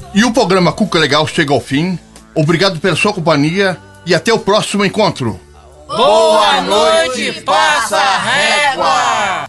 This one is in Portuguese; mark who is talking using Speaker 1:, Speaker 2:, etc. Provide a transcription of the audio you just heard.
Speaker 1: E o programa Cuca Legal chega ao fim. Obrigado pela sua companhia e até o próximo encontro.
Speaker 2: Boa noite, passa régua!